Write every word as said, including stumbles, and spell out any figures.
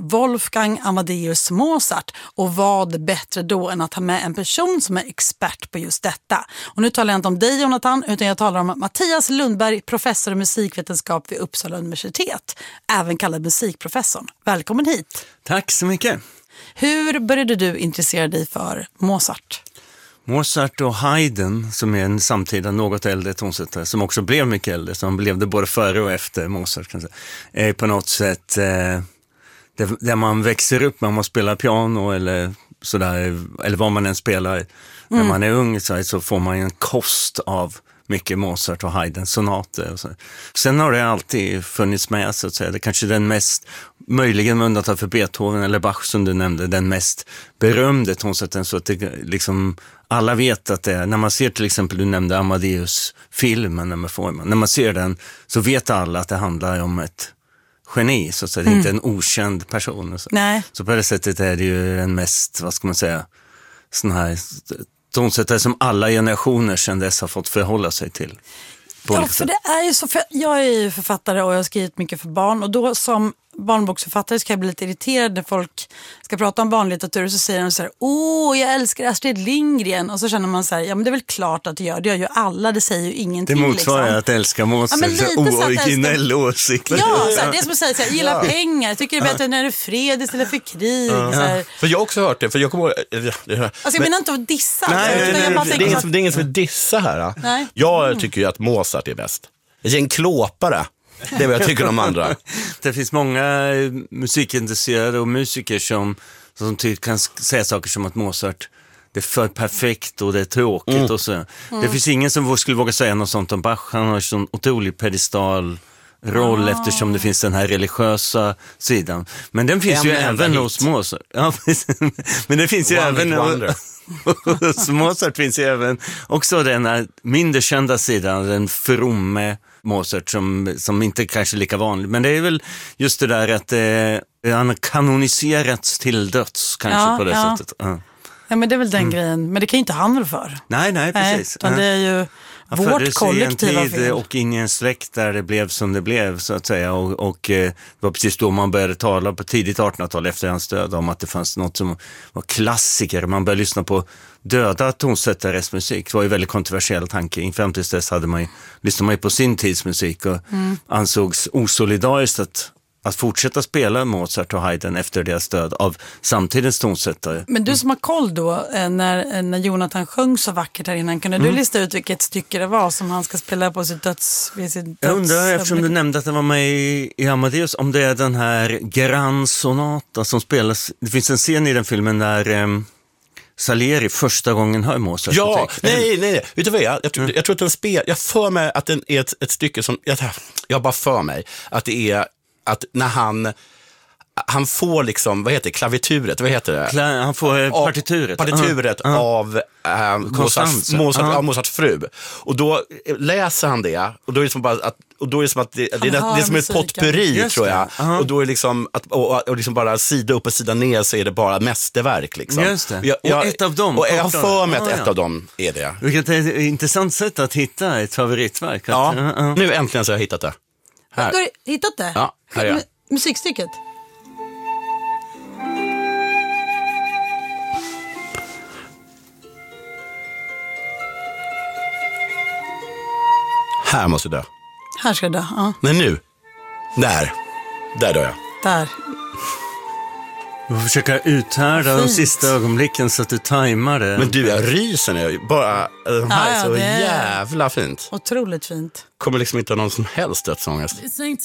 Wolfgang Amadeus Mozart. Och vad bättre då än att ha med en person som är expert på just detta. Och nu talar jag inte om dig, Jonathan, utan jag talar om Mattias Lundberg, professor i musikvetenskap vid Uppsala universitet. Även kallad musikprofessorn. Välkommen hit. Tack så mycket. Hur började du intressera dig för Mozart? Mozart och Haydn, som är en samtida något äldre tonsättare, som också blev mycket äldre, som blev det både före och efter Mozart, kan jag säga, är på något sätt eh, där, där man växer upp när man spelar piano eller sådär, eller vad man än spelar. Mm. När man är ung så, så får man en kost av mycket Mozart och Haydn sonater och så. Sen har det alltid funnits med, så att säga. Det är kanske den mest, möjligen med undantag för Beethoven eller Bach som du nämnde, den mest berömde tonsättaren, så att det liksom alla vet att det är, när man ser till exempel, du nämnde Amadeus-filmen, när man, får, när man ser den så vet alla att det handlar om ett geni, så att säga. Det är mm. inte en okänd person. Och så. Nej. Så på det sättet är det ju den mest, vad ska man säga, sån här tonsättare som alla generationer sedan dess har fått förhålla sig till. Ja, för det är ju så, för jag är ju författare och jag har skrivit mycket för barn, och då som barnboksförfattare ska jag bli lite irriterad när folk ska prata om barnlitteratur, så säger de så här: åh, jag älskar Astrid Lindgren, och så känner man så här, ja men det är väl klart att det gör, det gör ju alla, det säger ju ingenting. Det motsvarar liksom att älska Mozart, ja, ooriginell åsikt. Ja, så här, det är som att säga så här, gillar ja. pengar, jag tycker det är bättre när det är fred istället för krig. Ja. Så här. För jag har också hört det, för jag kommer ihåg... Alltså jag menar inte att dissa. Nej, nej, nej, jag nej, nej, det, är ingen som, det är ingen som vill att... dissa här. Nej. Jag mm. tycker ju att Mozart är bäst. Jag är en klåpare. Det är vad jag tycker om andra. Det finns många musikintresserade och musiker som, som ty- kan säga saker som att Mozart, det är för perfekt och det är tråkigt mm. och så. Mm. Det finns ingen som skulle våga säga något sånt om Bach. Han har en sån otrolig pedestal roll, ah. eftersom det finns den här religiösa sidan. Men den finns en ju även hit. hos Mozart. Ja, men det finns ju One även hos Mozart finns ju även också den här mindre kända sidan, den fromme Mozart som, som inte kanske är lika vanlig. Men det är väl just det där att eh, han har kanoniserats till döds kanske ja, på det ja. sättet. Ja. Ja, men det är väl den mm. grejen. Men det kan ju inte han väl för. Nej, nej, precis. Nej, utan det är ju ja, vårt kollektiva en tid fel. Och in i en släkt där det blev som det blev, så att säga. Och, och eh, det var precis då man började tala på tidigt artonhundratal efter hans död om att det fanns något som var klassiker. Man började lyssna på döda tonsättares musik. Det var ju väldigt kontroversiell tanke. Fram tills dess hade man ju, lyssnade man ju på sin tids musik och mm. ansågs osolidariskt att att fortsätta spela Mozart och Haydn efter deras död av samtidens tonsättare. Men du som har koll då, när, när Jonathan sjöng så vackert här innan, kunde mm. du lista ut vilket stycke det var som han ska spela på sitt döds... Vid sitt döds Jag undrar, eftersom du nämnde att det var med i, i Amadeus, om det är den här Gran Sonata som spelas. Det finns en scen i den filmen där... Um, Salieri första gången hör Mozart. Ja, nej, nej, nej. Vet du vad jag, jag, tror, jag tror att den spel, jag för mig att den är ett, ett stycke som, jag, jag bara för mig att det är att när han han får liksom, vad heter det, klavituret, vad heter det? Kla- han får eh, partituret. Partituret uh-huh. av eh, Mozarts, Mozart, uh-huh. av Mozarts fru. Och då läser han det, och då är det som bara att och då är det som att det, det, det, det är som ett potpurri, tror jag. Uh-huh. Och då är det liksom att och, och liksom bara sida upp och sida ner så är det bara mästerverk liksom. Just det. Jag, jag, och ett av dem. Och jag har för mig att ah, ett ja. av dem är det. Vilket är ett intressant sätt att hitta ett favoritverk. Ja, uh-huh. nu äntligen så har jag hittat det. Här. Du har hittat det? Ja, här är jag. Musikstycket? Här måste jag dö. Här ska jag dö, ja. Men nu, där, där dör jag. Där. Du får försöka uthärda de sista ögonblicken så att du tajmar det. Men du, jag ryser nu. Bara, de här ja, är så är jävla fint. Otroligt fint. Kommer liksom inte ha någon som helst dödsångest. This ain't